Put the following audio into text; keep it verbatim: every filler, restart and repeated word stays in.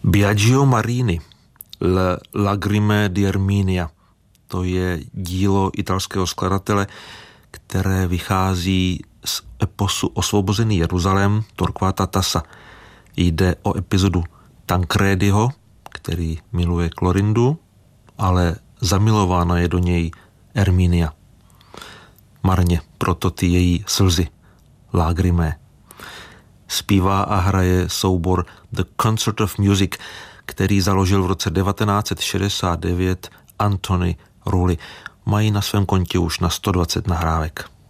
Biagio Marini, Le Lagrime di Erminia. To je dílo italského skladatele, které vychází z eposu Osvobozený Jeruzalém Torquata Tassa. Jde o epizodu Tancrediho, který miluje Klorindu, ale zamilována je do něj Erminia. Marně proto ty její slzy, Lagrime. Zpívá a hraje soubor The Concert of Music, který založil v roce devatenáct set šedesát devět Anthony Rulli. Mají na svém kontě už na sto dvacet nahrávek.